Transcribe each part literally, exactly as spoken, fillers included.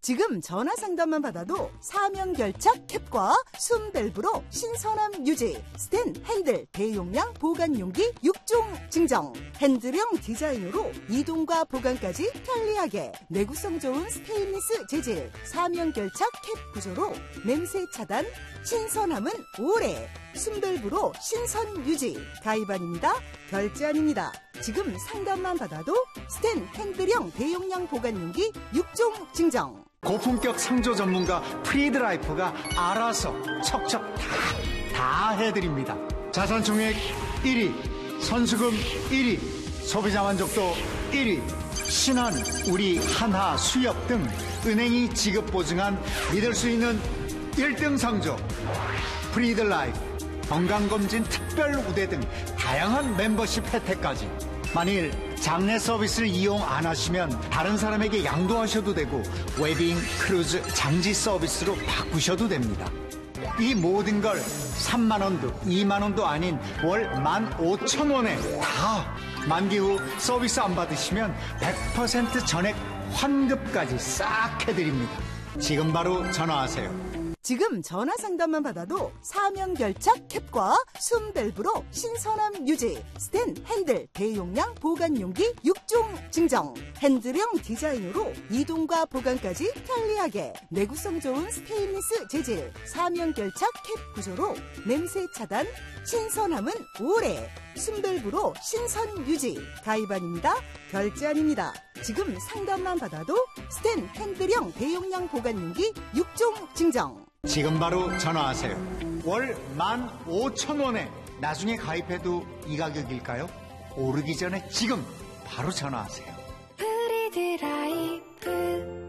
지금 전화 상담만 받아도 사명 결착 캡과 숨 밸브로 신선함 유지, 스텐 핸들 대용량 보관 용기 육 종 증정, 핸들형 디자인으로 이동과 보관까지 편리하게, 내구성 좋은 스테인리스 재질, 사명 결착 캡 구조로 냄새 차단, 신선함은 오래, 숨 밸브로 신선 유지. 가입 아닙니다. 결제 아닙니다. 지금 상담만 받아도 스텐 핸들형 대용량 보관 용기 육 종 증정. 고품격 상조 전문가 프리드라이프가 알아서 척척 다, 다 해드립니다. 자산 총액 일 위, 선수금 일 위, 소비자 만족도 일 위, 신한, 우리, 한화, 수협 등 은행이 지급 보증한 믿을 수 있는 일 등 상조 프리드라이프, 건강검진 특별 우대 등 다양한 멤버십 혜택까지. 만일 장례 서비스를 이용 안 하시면 다른 사람에게 양도하셔도 되고 웨딩, 크루즈, 장지 서비스로 바꾸셔도 됩니다. 이 모든 걸 삼만 원도 이만 원도 아닌 월 만 오천 원에 다 만기 후 서비스 안 받으시면 백 퍼센트 전액 환급까지 싹 해드립니다. 지금 바로 전화하세요. 지금 전화 상담만 받아도 사명 결착 캡과 숨 밸브로 신선함 유지, 스텐 핸들 대용량 보관 용기 육 종 증정, 핸들형 디자인으로 이동과 보관까지 편리하게, 내구성 좋은 스테인리스 재질, 사명 결착 캡 구조로 냄새 차단, 신선함은 오래, 숨 밸브로 신선 유지. 가입 아닙니다. 결제 아닙니다. 지금 상담만 받아도 스텐 핸들형 대용량 보관 용기 육 종 증정. 지금 바로 전화하세요. 월 만 오천 원에 나중에 가입해도 이 가격일까요? 오르기 전에 지금 바로 전화하세요. 프리드라이프.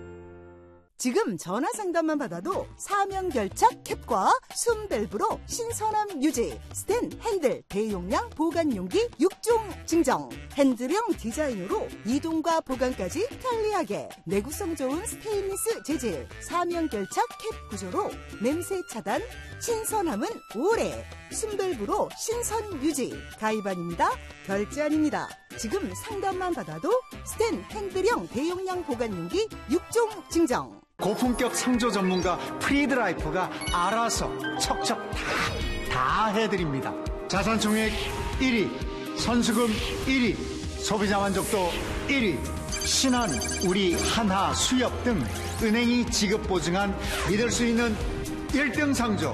지금 전화 상담만 받아도 사명 결착 캡과 숨 밸브로 신선함 유지, 스텐 핸들 대용량 보관 용기 육 종 증정, 핸들형 디자인으로 이동과 보관까지 편리하게, 내구성 좋은 스테인리스 재질, 사명 결착 캡 구조로 냄새 차단, 신선함은 오래, 숨 밸브로 신선 유지. 가입 아닙니다. 결제 아닙니다. 지금 상담만 받아도 스텐 핸들형 대용량 보관 용기 육 종 증정. 고품격 상조 전문가 프리드라이프가 알아서 척척 다, 다 해드립니다. 자산 총액 일 위, 선수금 일 위, 소비자 만족도 일 위, 신한, 우리, 한화, 수협 등 은행이 지급 보증한 믿을 수 있는 일 등 상조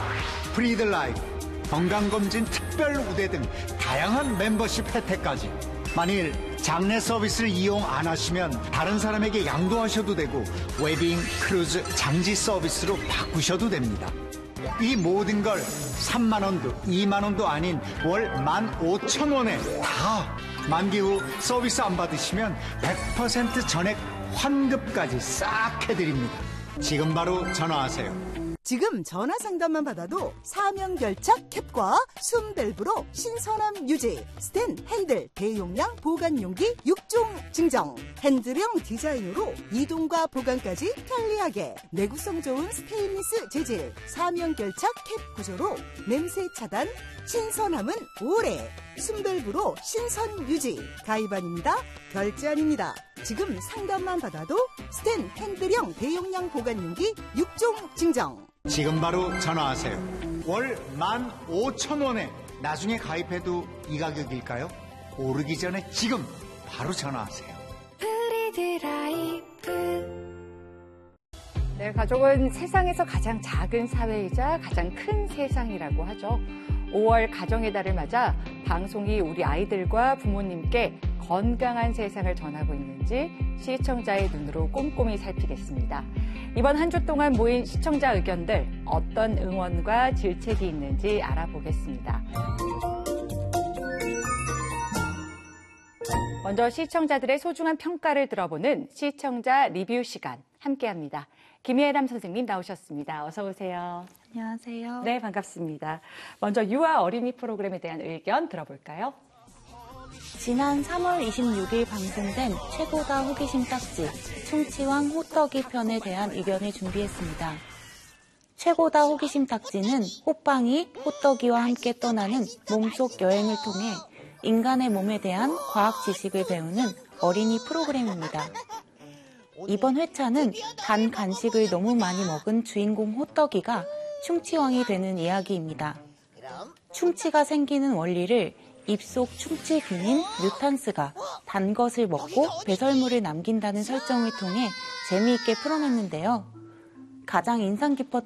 프리드라이프, 건강검진 특별 우대 등 다양한 멤버십 혜택까지. 만일 장례 서비스를 이용 안 하시면 다른 사람에게 양도하셔도 되고 웨딩, 크루즈, 장지 서비스로 바꾸셔도 됩니다. 이 모든 걸 삼만 원도 이만 원도 아닌 월 만 오천 원에 다 만기 후 서비스 안 받으시면 백 퍼센트 전액 환급까지 싹 해드립니다. 지금 바로 전화하세요. 지금 전화 상담만 받아도 사명 결착 캡과 숨 밸브로 신선함 유지, 스텐 핸들 대용량 보관 용기 육 종 증정, 핸들형 디자인으로 이동과 보관까지 편리하게, 내구성 좋은 스테인리스 재질, 사명 결착 캡 구조로 냄새 차단, 신선함은 오래, 숨 밸브로 신선 유지. 가입 아닙니다. 결제 아닙니다. 지금 상담만 받아도 스텐 핸들형 대용량 보관 용기 육 종 증정. 지금 바로 전화하세요. 월 만 오천 원에 나중에 가입해도 이 가격일까요? 오르기 전에 지금 바로 전화하세요. 프리드라이프. 네, 가족은 세상에서 가장 작은 사회이자 가장 큰 세상이라고 하죠. 오월 가정의 달을 맞아 방송이 우리 아이들과 부모님께 건강한 세상을 전하고 있는지 시청자의 눈으로 꼼꼼히 살피겠습니다. 이번 한 주 동안 모인 시청자 의견들, 어떤 응원과 질책이 있는지 알아보겠습니다. 먼저 시청자들의 소중한 평가를 들어보는 시청자 리뷰 시간 함께합니다. 김예람 선생님 나오셨습니다. 어서 오세요. 안녕하세요. 네, 반갑습니다. 먼저 유아 어린이 프로그램에 대한 의견 들어볼까요? 지난 삼월 이십육일 방송된 최고다 호기심 딱지 충치왕 호떡이 편에 대한 의견을 준비했습니다. 최고다 호기심 딱지는 호빵이 호떡이와 함께 떠나는 몸속 여행을 통해 인간의 몸에 대한 과학 지식을 배우는 어린이 프로그램입니다. 이번 회차는 단 간식을 너무 많이 먹은 주인공 호떡이가 충치왕이 되는 이야기입니다. 충치가 생기는 원리를 입속 충치균인 뮤탄스가 단 것을 먹고 배설물을 남긴다는 설정을 통해 재미있게 풀어냈는데요. 가장 인상 깊었던